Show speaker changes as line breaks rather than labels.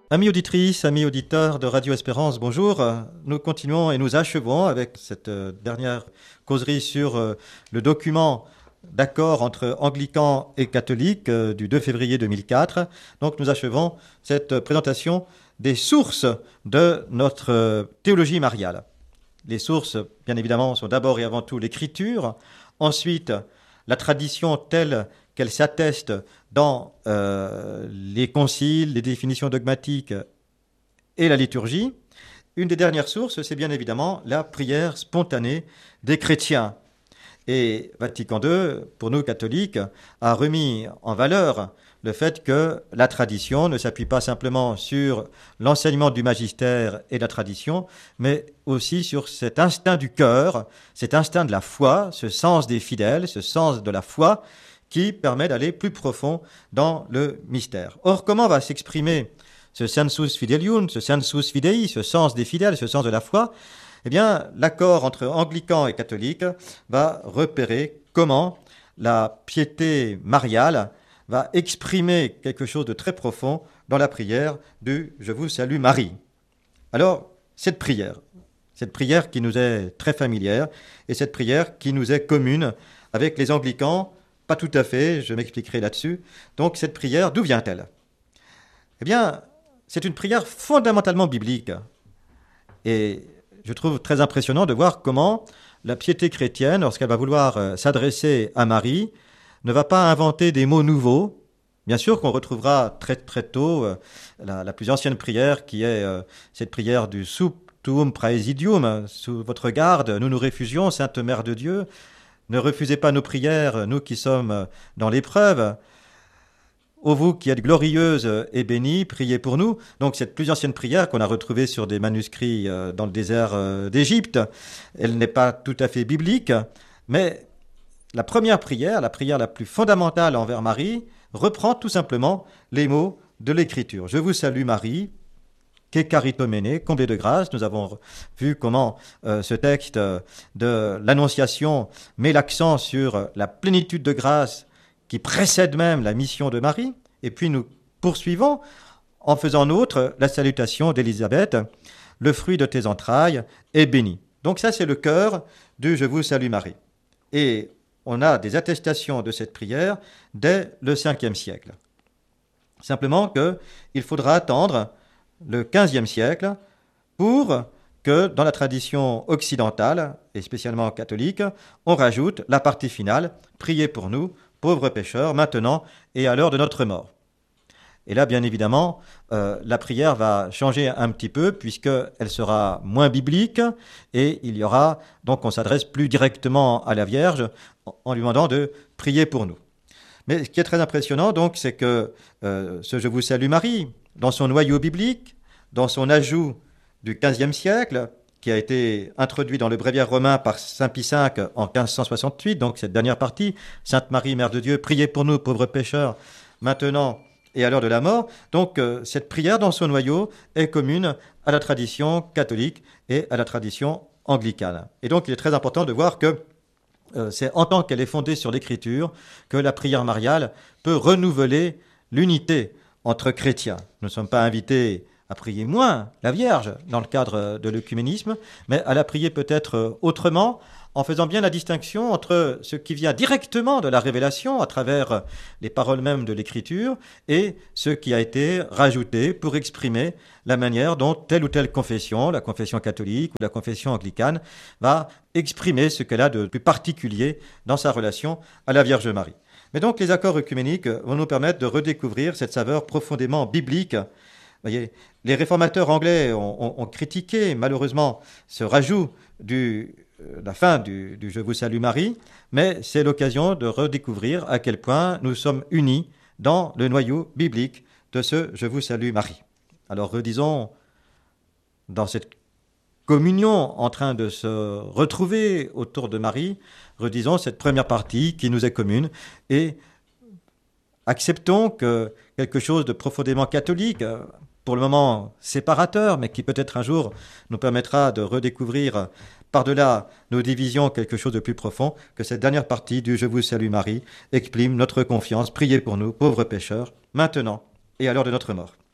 Amis auditrices, amis auditeurs de Radio Espérance, bonjour. Nous continuons et nous achevons avec cette dernière causerie sur le document d'accord entre anglicans et catholiques du 2 février 2004. Donc nous achevons cette présentation des sources de notre théologie mariale. Les sources, bien évidemment, sont d'abord et avant tout l'Écriture, ensuite la tradition telle qu'elle s'atteste dans les conciles, les définitions dogmatiques et la liturgie. Une des dernières sources, c'est bien évidemment la prière spontanée des chrétiens. Et Vatican II, pour nous catholiques, a remis en valeur le fait que la tradition ne s'appuie pas simplement sur l'enseignement du magistère et de la tradition, mais aussi sur cet instinct du cœur, cet instinct de la foi, ce sens des fidèles, ce sens de la foi, qui permet d'aller plus profond dans le mystère. Or, comment va s'exprimer ce sensus fidelium, ce sensus fidei, ce sens des fidèles, ce sens de la foi? Eh bien, l'accord entre anglicans et catholiques va repérer comment la piété mariale va exprimer quelque chose de très profond dans la prière du « Je vous salue Marie ». Alors, cette prière qui nous est très familière, et cette prière qui nous est commune avec les anglicans, pas tout à fait, je m'expliquerai là-dessus. Donc cette prière, d'où vient-elle? Eh bien, c'est une prière fondamentalement biblique. Et je trouve très impressionnant de voir comment la piété chrétienne, lorsqu'elle va vouloir s'adresser à Marie, ne va pas inventer des mots nouveaux. Bien sûr qu'on retrouvera très très tôt la plus ancienne prière qui est cette prière du Sup tuum praesidium, sous votre garde, nous nous réfugions, Sainte Mère de Dieu. Ne refusez pas nos prières, nous qui sommes dans l'épreuve. Ô vous qui êtes glorieuse et bénie, priez pour nous. Donc cette plus ancienne prière qu'on a retrouvée sur des manuscrits dans le désert d'Égypte, elle n'est pas tout à fait biblique, mais la première prière, la prière la plus fondamentale envers Marie, reprend tout simplement les mots de l'Écriture. Je vous salue Marie, qu'est caritomene, comblée de grâce. Nous avons vu comment ce texte de l'Annonciation met l'accent sur la plénitude de grâce qui précède même la mission de Marie. Et puis nous poursuivons en faisant nôtre la salutation d'Élisabeth, le fruit de tes entrailles est béni. Donc ça, c'est le cœur du « Je vous salue Marie ». Et on a des attestations de cette prière dès le 5e siècle. Simplement qu'il faudra attendre le XVe siècle pour que dans la tradition occidentale, et spécialement catholique, on rajoute la partie finale, priez pour nous, pauvres pécheurs, maintenant et à l'heure de notre mort. Et là, bien évidemment, la prière va changer un petit peu puisqu'elle sera moins biblique et il y aura, donc on s'adresse plus directement à la Vierge en lui demandant de prier pour nous. Mais ce qui est très impressionnant, donc, c'est que ce « Je vous salue Marie », dans son noyau biblique, dans son ajout du XVe siècle, qui a été introduit dans le bréviaire romain par saint Pie V en 1568, donc cette dernière partie, « Sainte Marie, Mère de Dieu, priez pour nous, pauvres pécheurs, maintenant et à l'heure de la mort ». Donc cette prière dans son noyau est commune à la tradition catholique et à la tradition anglicane. Et donc il est très important de voir que c'est en tant qu'elle est fondée sur l'Écriture que la prière mariale peut renouveler l'unité entre chrétiens. Nous ne sommes pas invités à prier moins la Vierge dans le cadre de l'œcuménisme, mais à la prier peut-être autrement, en faisant bien la distinction entre ce qui vient directement de la révélation à travers les paroles mêmes de l'Écriture et ce qui a été rajouté pour exprimer la manière dont telle ou telle confession, la confession catholique ou la confession anglicane, va exprimer ce qu'elle a de plus particulier dans sa relation à la Vierge Marie. Mais donc les accords œcuméniques vont nous permettre de redécouvrir cette saveur profondément biblique. Voyez, les réformateurs anglais ont critiqué malheureusement ce rajout la fin du « Je vous salue Marie », mais c'est l'occasion de redécouvrir à quel point nous sommes unis dans le noyau biblique de ce « Je vous salue Marie ». Alors redisons, dans cette communion en train de se retrouver autour de Marie, redisons cette première partie qui nous est commune et acceptons que quelque chose de profondément catholique, pour le moment séparateur, mais qui peut-être un jour nous permettra de redécouvrir par-delà nos divisions quelque chose de plus profond, que cette dernière partie du « Je vous salue Marie » exprime notre confiance, priez pour nous, pauvres pécheurs, maintenant et à l'heure de notre mort.